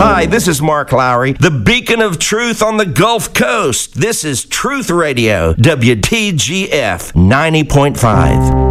Hi, this is Mark Lowry, the beacon of truth on the Gulf Coast. This is Truth Radio, WTGF 90.5.